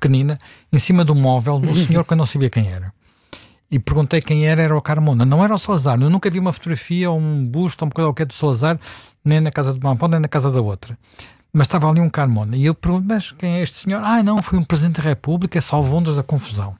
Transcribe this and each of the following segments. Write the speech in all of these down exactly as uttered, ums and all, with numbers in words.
pequenina, em cima do móvel de um senhor que eu não sabia quem era. E perguntei quem era, era o Carmona. Não era o Salazar. Eu nunca vi uma fotografia ou um busto ou uma coisa qualquer do Salazar, nem na casa do Mampão, nem na casa da outra. Mas estava ali um Carmona. E eu pergunto, mas quem é este senhor? Ah, não, foi um Presidente da República, salvou-nos da confusão.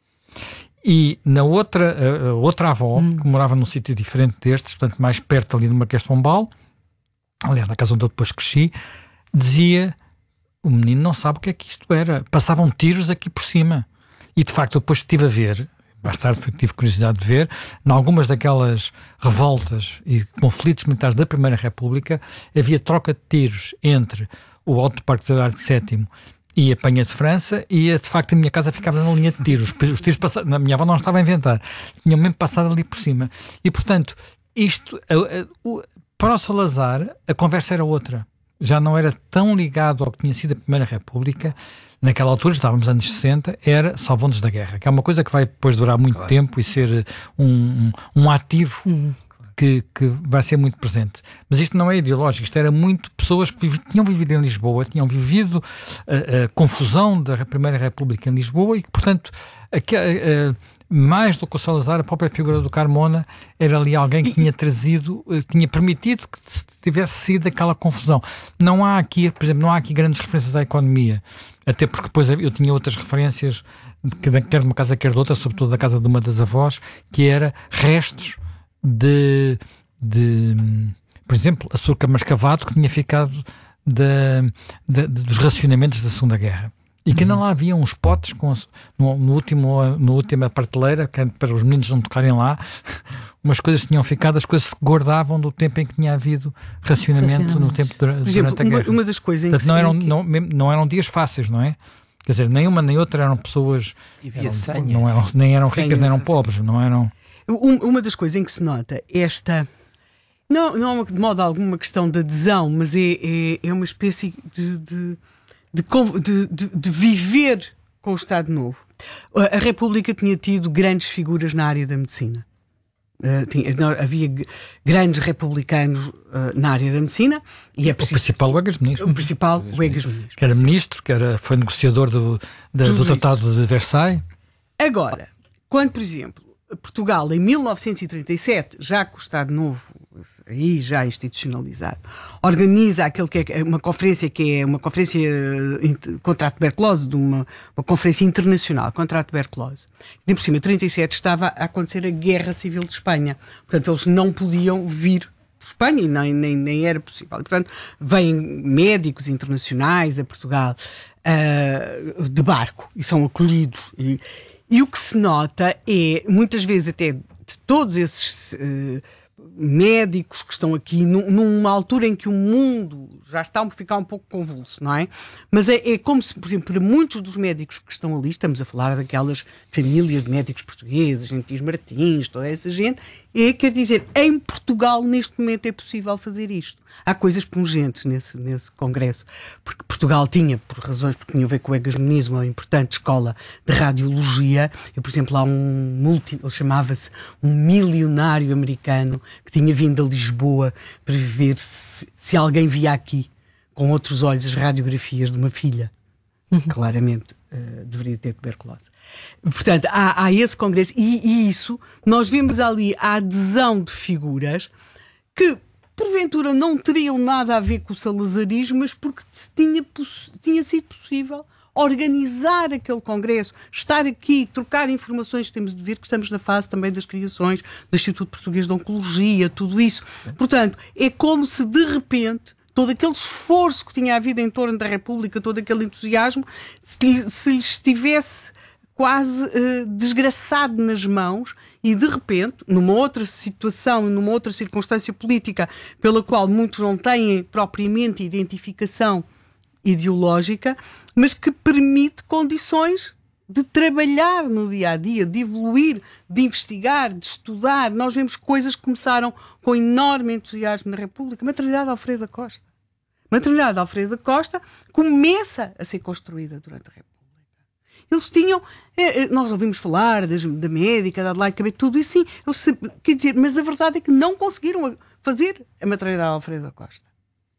E na outra, a, a outra avó, hum. que morava num sítio diferente destes, portanto mais perto ali do Marquês de Pombal, aliás, na casa onde eu depois cresci, dizia, o menino não sabe o que é que isto era. Passavam tiros aqui por cima. E de facto eu depois estive a ver, mais tarde tive curiosidade de ver, em algumas daquelas revoltas e conflitos militares da Primeira República, havia troca de tiros entre o Alto Parque Eduardo sétimo e a Penha de França, e de facto a minha casa ficava na linha de tiros. Os tiros passavam, a minha avó não estava a inventar, tinham mesmo passado ali por cima. E portanto, isto, a, a, a, para o Salazar, a conversa era outra. Já não era tão ligado ao que tinha sido a Primeira República. Naquela altura, estávamos nos anos sessenta, era salvou-nos da guerra, que é uma coisa que vai depois durar muito claro. tempo e ser um, um, um ativo uhum. que, que vai ser muito presente. Mas isto não é ideológico, isto era muito pessoas que vivi, tinham vivido em Lisboa, tinham vivido a, a confusão da Primeira República em Lisboa e que, portanto, a, a, a, mais do que o Salazar, a própria figura do Carmona era ali alguém que tinha trazido, tinha permitido que tivesse sido aquela confusão. Não há aqui, por exemplo, não há aqui grandes referências à economia, até porque depois eu tinha outras referências, quer de uma casa, quer de outra, sobretudo da casa de uma das avós, que era restos de, de por exemplo, açúcar mascavado que tinha ficado de, de, de, dos racionamentos da Segunda Guerra. E que ainda lá havia uns potes com, no, no último, no última prateleira, que para os meninos não tocarem lá, umas coisas que tinham ficado, as coisas que guardavam do tempo em que tinha havido racionamento no tempo durante, por exemplo, durante a guerra. Uma, uma das coisas em Portanto, que não, se eram, que... não, não eram dias fáceis, não é? Quer dizer, nem uma nem outra eram pessoas, eram, não eram, nem eram ricas, nem eram pobres, não eram... Uma das coisas em que se nota esta... Não, não é de modo algum uma questão de adesão, mas é, é, é uma espécie de... de... De, de, de viver com o Estado Novo. A República tinha tido grandes figuras na área da medicina. Uh, tinha, havia g- grandes republicanos uh, na área da medicina. E é preciso, o principal, o Egas Muniz. O principal, o Egas Muniz. Que era ministro, que era, foi negociador do, da, do Tratado de Versailles. Agora, quando, por exemplo, Portugal, em mil novecentos e trinta e sete, já com o Estado Novo, aí já institucionalizado, organiza aquilo que é uma conferência que é uma conferência contra a tuberculose, de uma, uma conferência internacional contra a tuberculose. E por cima, em trinta e sete estava a acontecer a Guerra Civil de Espanha. Portanto, eles não podiam vir para Espanha e nem, nem, nem era possível. E, portanto, vêm médicos internacionais a Portugal uh, de barco e são acolhidos. E, e o que se nota é, muitas vezes até de todos esses... Uh, médicos que estão aqui num, numa altura em que o mundo já está a ficar um pouco convulso, não é? Mas é, é como se, por exemplo, para muitos dos médicos que estão ali, estamos a falar daquelas famílias de médicos portugueses, Gentis Martins, toda essa gente, é, quer dizer, em Portugal neste momento é possível fazer isto. Há coisas pungentes nesse, nesse congresso, porque Portugal tinha, por razões porque tinha a ver com o Egas Muniz, uma importante escola de radiologia, e, por exemplo, há um multi, ele chamava-se um milionário americano que tinha vindo a Lisboa para ver se, se alguém via aqui com outros olhos as radiografias de uma filha. Uhum. Claramente uh, deveria ter tuberculose. Portanto, há, há esse congresso e, e isso, nós vemos ali a adesão de figuras que porventura não teriam nada a ver com o salazarismo, mas porque tinha, tinha sido possível organizar aquele congresso, estar aqui, trocar informações. Temos de ver que estamos na fase também das criações do Instituto Português de Oncologia, tudo isso. Portanto, é como se de repente todo aquele esforço que tinha havido em torno da República, todo aquele entusiasmo, se, se lhes estivesse quase uh, desgraçado nas mãos e, de repente, numa outra situação, numa outra circunstância política pela qual muitos não têm propriamente identificação ideológica, mas que permite condições de trabalhar no dia-a-dia, de evoluir, de investigar, de estudar. Nós vemos coisas que começaram com enorme entusiasmo na República. Maternidade de Alfredo da Costa. Maternidade de Alfredo da Costa começa a ser construída durante a República. Eles tinham, é, nós ouvimos falar das, da médica, da Adelaide Cabet, tudo isso sim, eles, quer dizer, mas a verdade é que não conseguiram fazer a maternidade de Alfredo da Costa.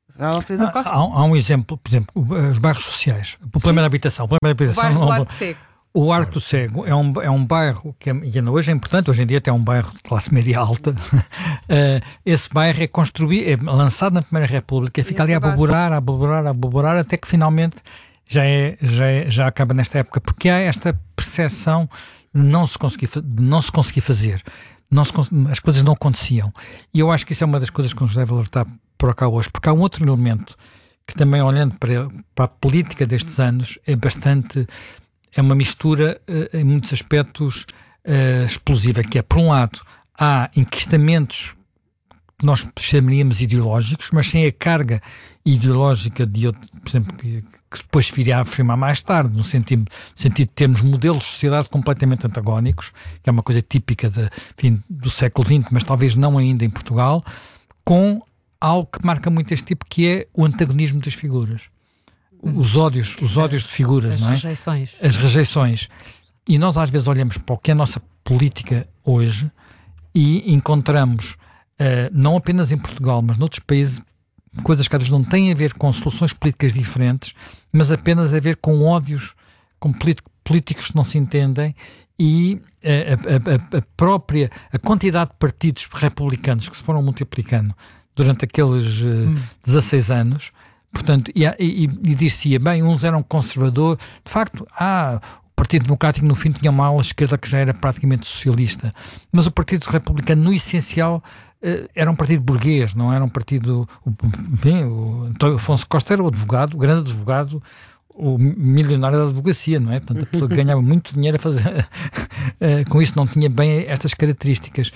Há, há um exemplo, por exemplo, os bairros sociais, o problema da habitação. O, problema da habitação, o bairro não, do Arco Cego. O Arco do Cego é um, é um bairro que é, e hoje é importante, hoje em dia até é um bairro de classe média alta. uh, esse bairro é construído, é lançado na Primeira República, fica ali a aboborar, a aboborar, a aboborar, até que finalmente já, é, já, é, já acaba nesta época, porque há esta percepção de não se conseguir, de não se conseguir fazer. Não se, as coisas não aconteciam. E eu acho que isso é uma das coisas que nos deve alertar por cá hoje, porque há um outro elemento que também, olhando para, para a política destes anos, é bastante, é uma mistura em muitos aspectos uh, explosiva, que é, por um lado, há enquistamentos que nós chamaríamos ideológicos, mas sem a carga ideológica de outro, por exemplo, que, que depois viria a afirmar mais tarde, no sentido, no sentido de termos modelos de sociedade completamente antagónicos, que é uma coisa típica de, enfim, do século vinte, mas talvez não ainda em Portugal, com algo que marca muito este tipo, que é o antagonismo das figuras. Os ódios, os ódios de figuras, As não é? rejeições. As rejeições. E nós às vezes olhamos para o que é a nossa política hoje e encontramos, uh, não apenas em Portugal, mas noutros países, coisas que às vezes não têm a ver com soluções políticas diferentes, mas apenas a ver com ódios, com políticos que não se entendem, e a, a, a, a própria, a quantidade de partidos republicanos que se foram multiplicando durante aqueles uh, hum. dezasseis anos, portanto, e, e, e dir-se-ia, bem, uns eram conservadores, de facto, ah, o Partido Democrático no fim tinha uma ala esquerda que já era praticamente socialista, mas o Partido Republicano, no essencial, uh, era um partido burguês, não era um partido, o, bem, o António Afonso Costa era o advogado, o grande advogado, o milionário da advocacia, não é? Portanto, a pessoa que ganhava muito dinheiro a fazer, uh, com isso não tinha bem estas características.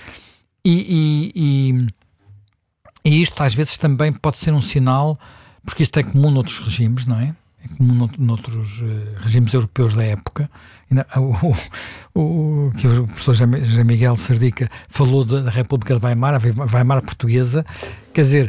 E, e, e E isto às vezes também pode ser um sinal, porque isto é comum noutros regimes, não é? É comum noutros uh, regimes europeus da época. O, o, que o professor José Miguel Sardica falou da, da República de Weimar, a Weimar portuguesa. Quer dizer,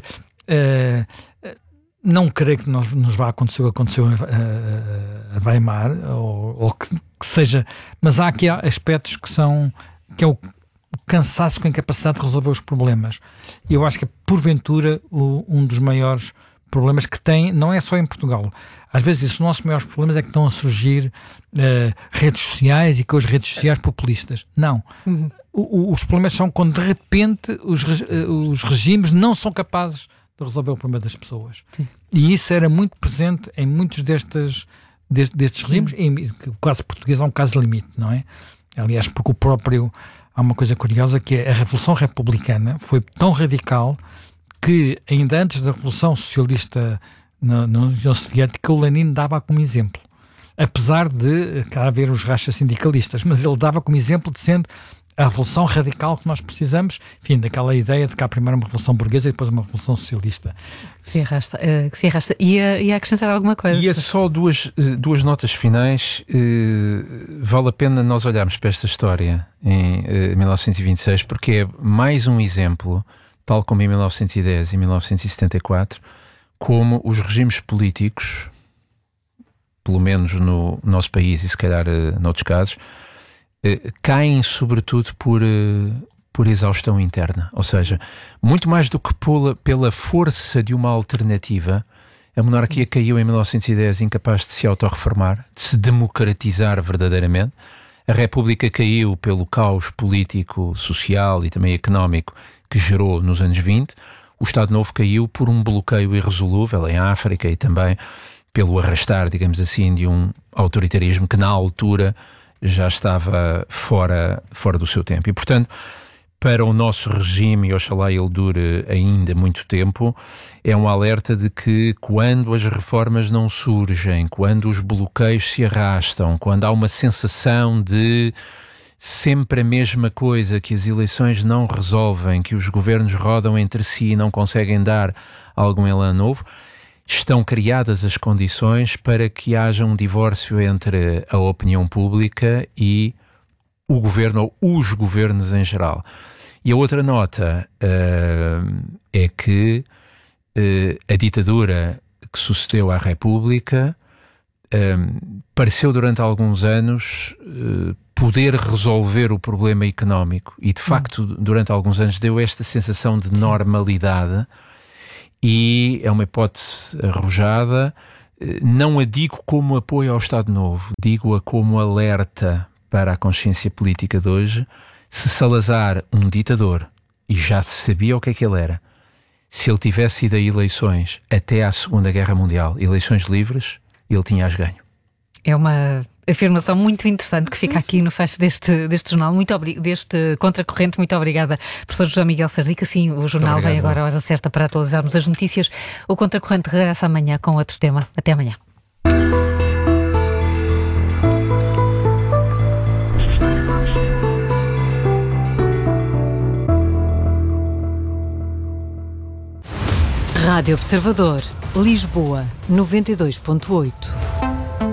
uh, não creio que nos, nos vá acontecer o que aconteceu a, a Weimar, ou, ou que, que seja, mas há aqui aspectos que são, que é o cansaço com a incapacidade de resolver os problemas. E eu acho que é, porventura, o, um dos maiores problemas que tem, não é só em Portugal. Às vezes, os nossos maiores problemas é que estão a surgir uh, redes sociais e com as redes sociais populistas. Não. Uhum. O, o, os problemas são quando, de repente, os, uh, os regimes não são capazes de resolver o problema das pessoas. Sim. E isso era muito presente em muitos destes, destes, destes regimes. Uhum. E o caso português é um caso limite, não é? Aliás, porque o próprio... Há uma coisa curiosa que é a Revolução Republicana foi tão radical que ainda antes da Revolução Socialista na, na União Soviética o Lenin dava como exemplo. Apesar de cá haver os rachas sindicalistas, mas ele dava como exemplo de sendo a revolução radical que nós precisamos, enfim, daquela ideia de que há primeiro uma revolução burguesa e depois uma revolução socialista. Que se arrasta. Uh, que se arrasta. Ia, ia acrescentar alguma coisa? E é só duas, duas notas finais. Uh, vale a pena nós olharmos para esta história em uh, mil novecentos e vinte e seis, porque é mais um exemplo, tal como em mil novecentos e dez e mil novecentos e setenta e quatro, como os regimes políticos, pelo menos no nosso país e se calhar uh, noutros casos, Uh, caem sobretudo por, uh, por exaustão interna. Ou seja, muito mais do que pela, pela força de uma alternativa, a monarquia caiu em mil novecentos e dez incapaz de se autorreformar, de se democratizar verdadeiramente. A República caiu pelo caos político, social e também económico que gerou nos anos vinte. O Estado Novo caiu por um bloqueio irresolúvel em África e também pelo arrastar, digamos assim, de um autoritarismo que na altura já estava fora, fora do seu tempo. E, portanto, para o nosso regime, e oxalá ele dure ainda muito tempo, é um alerta de que quando as reformas não surgem, quando os bloqueios se arrastam, quando há uma sensação de sempre a mesma coisa, que as eleições não resolvem, que os governos rodam entre si e não conseguem dar algum elan novo, estão criadas as condições para que haja um divórcio entre a opinião pública e o governo, ou os governos em geral. E a outra nota uh, é que uh, a ditadura que sucedeu à República uh, pareceu durante alguns anos uh, poder resolver o problema económico e, de facto, durante alguns anos deu esta sensação de normalidade. e é uma hipótese arrojada. Não a digo como apoio ao Estado Novo, digo-a como alerta para a consciência política de hoje. Se Salazar, um ditador, e já se sabia o que é que ele era, se ele tivesse ido a eleições até à Segunda Guerra Mundial, eleições livres, ele tinha-as ganho. É uma afirmação muito interessante que fica aqui no fecho deste, deste jornal, muito obri- deste Contracorrente. Muito obrigada, professor José Miguel Sardica. Sim, o jornal vem agora a hora certa para atualizarmos as notícias. O Contracorrente regressa amanhã com outro tema. Até amanhã. Rádio Observador, Lisboa, noventa e dois ponto oito.